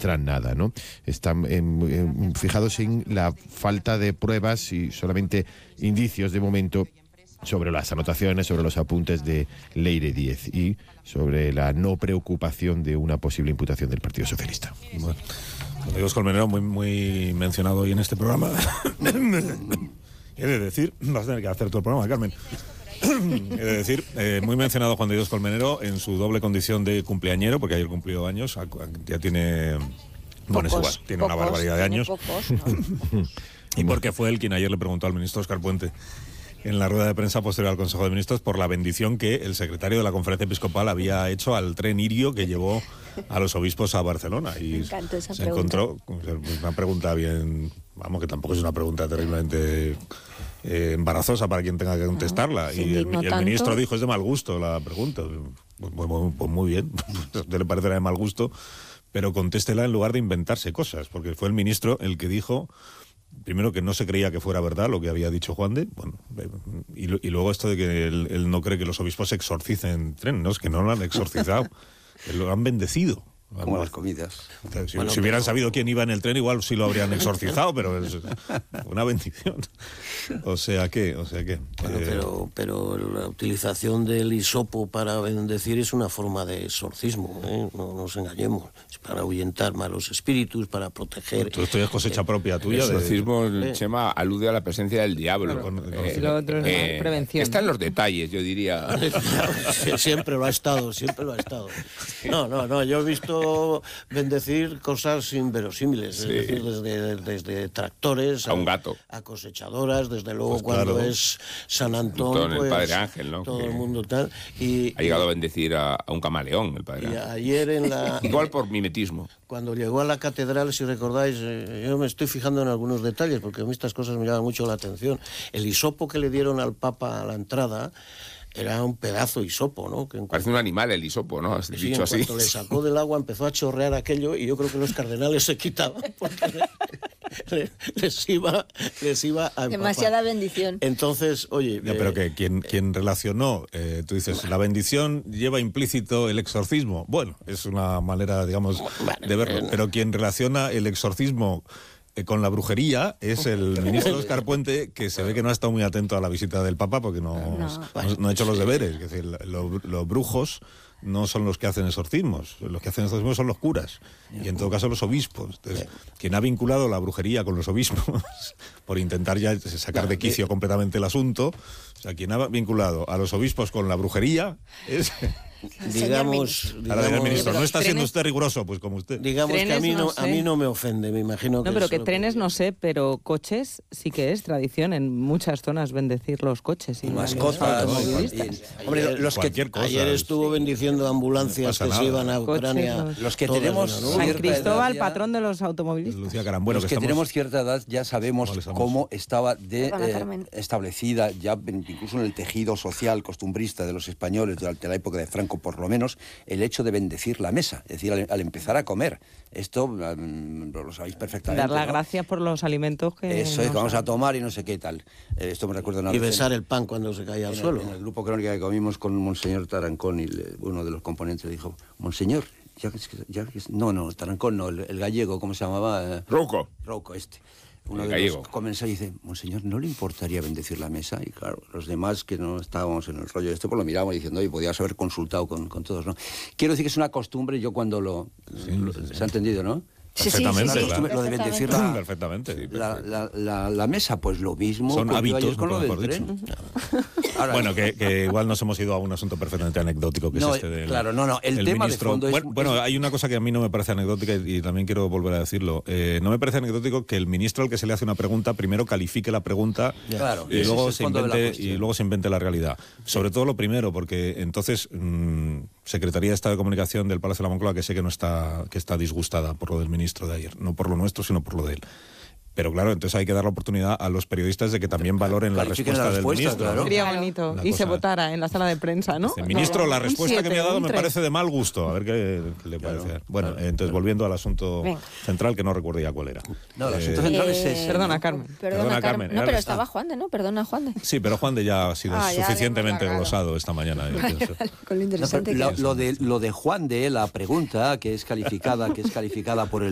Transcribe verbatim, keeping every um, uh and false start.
demuestran nada, ¿no? Están eh, eh, fijados en la falta de pruebas y solamente indicios de momento sobre las anotaciones, sobre los apuntes de Leire Díez y sobre la no preocupación de una posible imputación del Partido Socialista. Bueno, Diego Colmenero, muy, muy mencionado hoy en este programa. He de decir, vas a tener que hacer todo el programa, Carmen. He de decir, eh, muy mencionado Juan de Dios Colmenero en su doble condición de cumpleañero, porque ayer cumplió años, ya tiene... Bueno, pocos, es igual, tiene pocos, una barbaridad de años. Pocos, ¿no? Y porque fue él quien ayer le preguntó al ministro Óscar Puente en la rueda de prensa posterior al Consejo de Ministros por la bendición que el secretario de la Conferencia Episcopal había hecho al tren Irio que llevó a los obispos a Barcelona. Y Me encanta esa se pregunta. encontró una pregunta bien, vamos, que tampoco es una pregunta terriblemente eh, embarazosa para quien tenga que contestarla. No, y el, no y el tanto. ministro dijo, es de mal gusto la pregunta. Pues, pues, pues muy bien, a usted le parecerá de mal gusto, pero contéstela en lugar de inventarse cosas, porque fue el ministro el que dijo... Primero, que no se creía que fuera verdad lo que había dicho Juan de, bueno, y, y luego esto de que él, él no cree que los obispos exorcicen tren, no, es que no lo han exorcizado, lo han bendecido. Como las comidas. Si, Bueno, si hubieran pero... sabido quién iba en el tren, igual sí lo habrían exorcizado, pero es una bendición. O sea que, o sea que. Bueno, eh... pero, pero la utilización del hisopo para bendecir es una forma de exorcismo, ¿eh? No nos engañemos. Es para ahuyentar malos espíritus, para proteger. Todo esto ya es cosecha propia tuya. El exorcismo, de... Chema, alude a la presencia del diablo. Claro, con, eh, con... Lo otro es eh, prevención. Está en los detalles, yo diría. Siempre lo ha estado, siempre lo ha estado. No, no, no, yo he visto bendecir cosas inverosímiles, Sí. es decir, desde, desde tractores a un gato, a cosechadoras, desde luego Pues cuando claro. es San Antón, Todo en pues, el Padre Ángel, ¿no? todo Que el mundo tal. Y, ha llegado a bendecir a, a un camaleón, el Padre y Ángel. ayer en la... Igual por mimetismo. Cuando llegó a la catedral, si recordáis, eh, yo me estoy fijando en algunos detalles, porque a mí estas cosas me llaman mucho la atención. El hisopo que le dieron al Papa a la entrada era un pedazo de hisopo, ¿no? Que en Parece un animal el hisopo, ¿no? Has Sí, dicho en así. cuanto le sacó del agua empezó a chorrear aquello y yo creo que los cardenales se quitaban porque les, les iba les iba a empapar. Demasiada bendición. Entonces, oye... Ya, eh, pero que quien, quien relacionó, eh, tú dices, la bendición lleva implícito el exorcismo. Bueno, es una manera, digamos, Bueno, de verlo. eh, Pero quien relaciona el exorcismo eh, con la brujería es el ministro Óscar Puente, que se ve que no ha estado muy atento a la visita del Papa porque no, No. no, no ha hecho los deberes. Es decir, los, los brujos no son los que hacen exorcismos, los que hacen exorcismos son los curas y en todo caso los obispos. Entonces, quien ha vinculado la brujería con los obispos por intentar ya sacar de quicio completamente el asunto, o sea, quien ha vinculado a los obispos con la brujería es... digamos, Ahora dirá el ministro, pero no está siendo trenes- usted riguroso, pues como usted. digamos que a Trenes mí no, no a sé. mí no me ofende, me imagino que No, pero es que lo trenes no sé, pero coches sí que es tradición en muchas zonas bendecir los coches. Y mascotas. los ¿no? automovilistas. Y- Hombre, ayer- los que Cualquier cosa. Ayer estuvo bendiciendo ambulancias No que pasa se nada. iban a Ucrania. Coches, los que todas, tenemos ¿no? San cierta Cristóbal, edad ya- patrón de los automovilistas. Lucía Carambueno, Los que que estamos... tenemos cierta edad ya sabemos ¿Cuáles somos? cómo estaba de, Perdona, eh, Carmen. establecida ya incluso en el tejido social costumbrista de los españoles durante la época de Franco, por lo menos, el hecho de bendecir la mesa, es decir, al, al empezar a comer. Esto mm, lo sabéis perfectamente. Dar las ¿no? gracias por los alimentos que Eso es, nos que vamos han- a tomar y no sé qué tal. Eh, esto me recuerda una Y vez besar en- el pan cuando se caía al en el, suelo. en el grupo Crónica que comimos con Monseñor Tarancón y le- uno de los componentes le dijo, Monseñor, ya que, ya que- no, no, Tarancón no, el, el gallego, ¿cómo se llamaba? Eh, Rouco. Rouco este. Uno El de gallego. los comensales dice, Monseñor, ¿no le importaría bendecir la mesa? Y claro, los demás que no estábamos en el rollo de esto, pues lo mirábamos diciendo, oye, podías haber consultado con, con todos, ¿no? Quiero decir que es una costumbre, yo cuando lo... lo- ¿Se ha entendido, no? Sí, sí, Perfectamente, sí, sí, claro. Lo de bendecir perfectamente. la, Perfectamente. la, la, la, la mesa, pues lo mismo. Son ocurrió hábitos, ayer con nunca lo del mejor tren. Ahora, Bueno, que, que igual nos hemos ido a un asunto perfectamente anecdótico, que No, es este del claro, no, no, el del tema de ministro. fondo es- Bueno, bueno, es- hay una cosa que a mí no me parece anecdótica y, y también quiero volver a decirlo. Eh, no me parece anecdótico que el ministro al que se le hace una pregunta primero califique la pregunta Claro, y ese luego es el se fondo de la invente cuestión. y luego se invente la realidad. Sobre todo lo primero, porque entonces mmm, Secretaría de Estado de Comunicación del Palacio de la Moncloa, que sé que no está que está disgustada por lo del ministro de ayer, no por lo nuestro, sino por lo de él. Pero claro, entonces hay que dar la oportunidad a los periodistas de que también valoren la Califiquen respuesta la del respuesta, ministro. claro. ¿no? Sería Claro. bonito. Una Y se cosa- votara en la sala de prensa, ¿no? Dice, ministro, la Un respuesta que me ha siete, dado un me tres. parece de mal gusto. A ver qué, qué le parece. Bueno, claro, entonces volviendo al asunto Venga. central, que no recuerdo ya cuál era. No, el Eh, asunto central es ese. Perdona, Carmen. Perdona, Perdona, Carmen. Carmen, No, era- pero ah. estaba Juan de, ¿no? Perdona, Juan de. Sí, pero Juan de ya ha sido Ah, ya le hemos suficientemente largado. glosado esta mañana. yo pienso. Con lo No, interesante pero que lo, es. lo de, lo de Juan de la pregunta, que es calificada, que es calificada por el